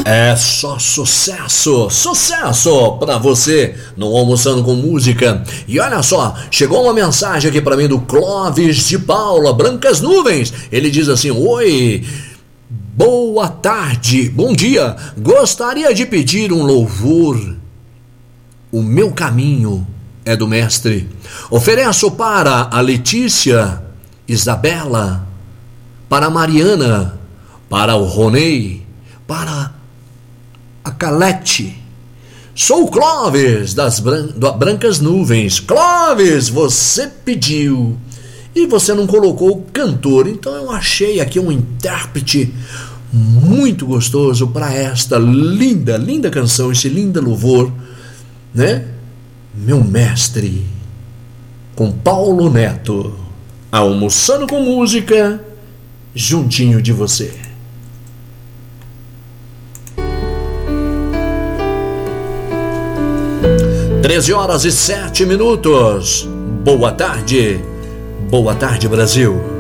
É só sucesso, sucesso pra você no Almoçando com Música. E olha só, chegou uma mensagem aqui pra mim do Clóvis de Paula, Brancas Nuvens. Ele diz assim: oi, boa tarde, bom dia. Gostaria de pedir um louvor. O meu caminho é do Mestre. Ofereço para a Letícia, Isabela, para a Mariana, para o Ronei, para a Calete. Sou o Clóvis das Brancas Nuvens. Clóvis, você pediu e você não colocou o cantor, então eu achei aqui um intérprete muito gostoso para esta linda, linda canção, esse lindo louvor, né? Meu Mestre, com Paulo Neto, Almoçando com Música, juntinho de você. 13h07. Boa tarde Brasil.